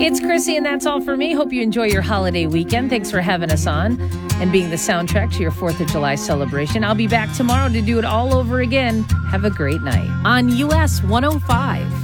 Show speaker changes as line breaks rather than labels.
It's Chrissy, and that's all for me. Hope you enjoy your holiday weekend. Thanks for having us on and being the soundtrack to your 4th of July celebration. I'll be back tomorrow to do it all over again. Have a great night on US 105.